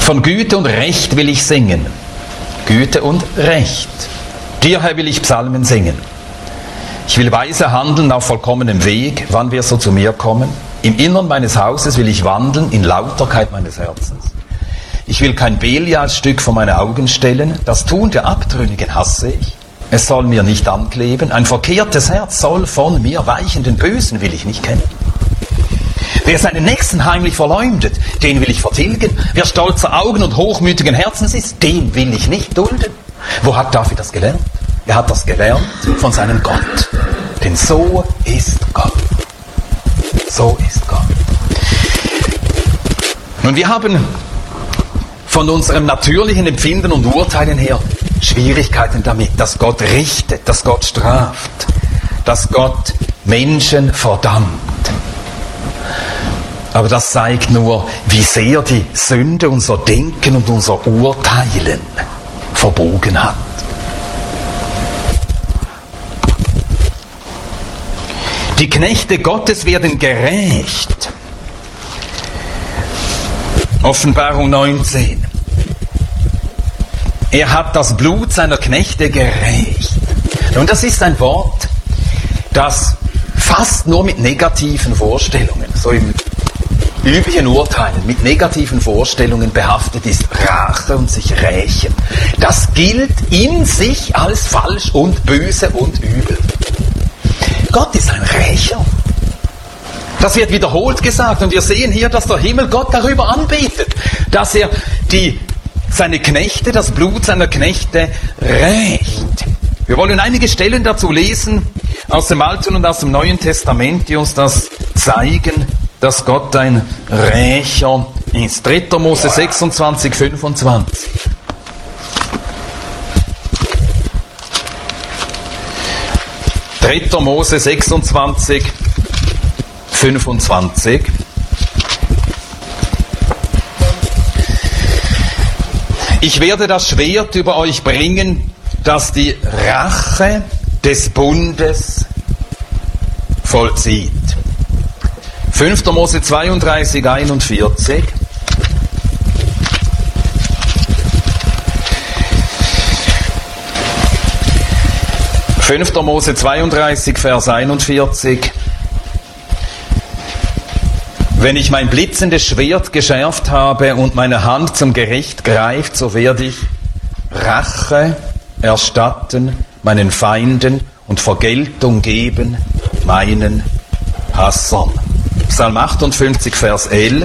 Von Güte und Recht will ich singen. Güte und Recht. Dir, Herr, will ich Psalmen singen. Ich will weise handeln auf vollkommenem Weg, wann wir so zu mir kommen. Im Innern meines Hauses will ich wandeln in Lauterkeit meines Herzens. Ich will kein Belialsstück vor meine Augen stellen. Das Tun der Abtrünnigen hasse ich. Es soll mir nicht ankleben. Ein verkehrtes Herz soll von mir weichen. Den Bösen will ich nicht kennen. Wer seinen Nächsten heimlich verleumdet, den will ich vertilgen. Wer stolzer Augen und hochmütigen Herzens ist, den will ich nicht dulden. Wo hat David das gelernt? Er hat das gelernt von seinem Gott. Denn so ist Gott. So ist Gott. Nun, wir haben von unserem natürlichen Empfinden und Urteilen her Schwierigkeiten damit, dass Gott richtet, dass Gott straft, dass Gott Menschen verdammt. Aber das zeigt nur, wie sehr die Sünde unser Denken und unser Urteilen verbogen hat. Die Knechte Gottes werden gerecht. Offenbarung 19. Er hat das Blut seiner Knechte gerecht. Und das ist ein Wort, das fast nur mit negativen Vorstellungen, so im üblichen Urteilen, mit negativen Vorstellungen behaftet ist. Rache und sich rächen. Das gilt in sich als falsch und böse und übel. Gott ist ein Rächer. Das wird wiederholt gesagt und wir sehen hier, dass der Himmel Gott darüber anbetet, dass er seine Knechte, das Blut seiner Knechte rächt. Wir wollen einige Stellen dazu lesen aus dem Alten und aus dem Neuen Testament, die uns das zeigen, dass Gott ein Rächer ist. 3. Mose 26, 25. 3. Mose 26, 25. Ich werde das Schwert über euch bringen, das die Rache des Bundes vollzieht. 5. Mose 32, 41. Mose 32, Vers 41. Wenn ich mein blitzendes Schwert geschärft habe und meine Hand zum Gericht greift, so werde ich Rache erstatten meinen Feinden und Vergeltung geben meinen Hassern. Psalm 58, Vers 11.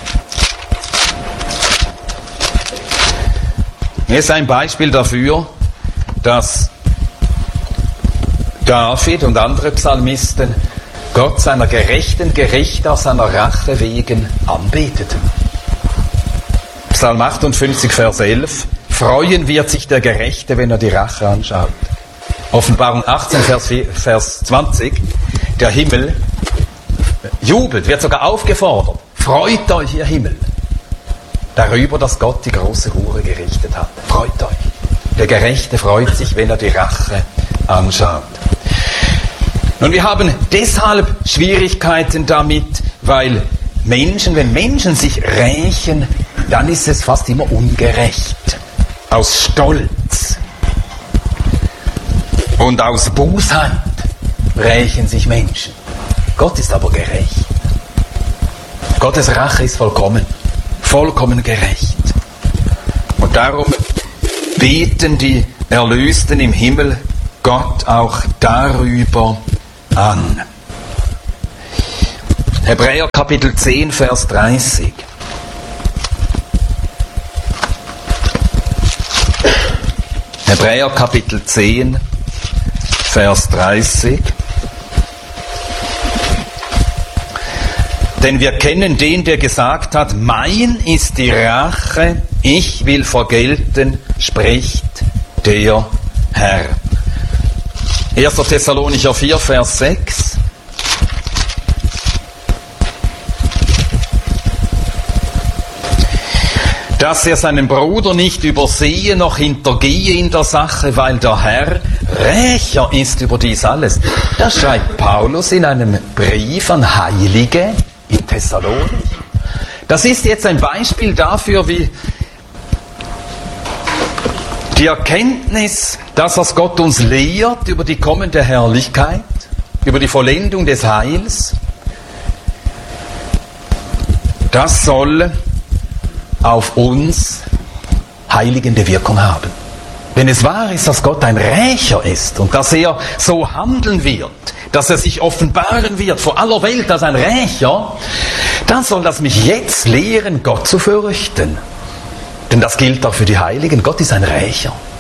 Hier ist ein Beispiel dafür, dass David und andere Psalmisten Gott seiner gerechten Gerichte seiner Rache wegen anbeteten. Psalm 58, Vers 11. Freuen wird sich der Gerechte, wenn er die Rache anschaut. Offenbarung 18, Vers 20. Der Himmel jubelt, wird sogar aufgefordert. Freut euch, ihr Himmel, darüber, dass Gott die große Hure gerichtet hat. Freut euch. Der Gerechte freut sich, wenn er die Rache anschaut. Nun, wir haben deshalb Schwierigkeiten damit, weil wenn Menschen sich rächen, dann ist es fast immer ungerecht. Aus Stolz und aus Bosheit rächen sich Menschen. Gott ist aber gerecht. Gottes Rache ist vollkommen, vollkommen gerecht. Und darum beten die Erlösten im Himmel Gott auch darüber an. Hebräer Kapitel 10, Vers 30. Hebräer Kapitel 10, Vers 30. Denn wir kennen den, der gesagt hat, mein ist die Rache, ich will vergelten, spricht der Herr. 1. Thessalonicher 4, Vers 6. Dass er seinen Bruder nicht übersehe, noch hintergehe in der Sache, weil der Herr Rächer ist über dies alles. Das schreibt Paulus in einem Brief an Heilige in Thessalonich. Das ist jetzt ein Beispiel dafür, wie Die Erkenntnis, das, was Gott uns lehrt über die kommende Herrlichkeit, über die Vollendung des Heils, das soll auf uns heiligende Wirkung haben. Wenn es wahr ist, dass Gott ein Rächer ist und dass er so handeln wird, dass er sich offenbaren wird vor aller Welt als ein Rächer, dann soll das mich jetzt lehren, Gott zu fürchten. Denn das gilt auch für die Heiligen. Gott ist ein Rächer.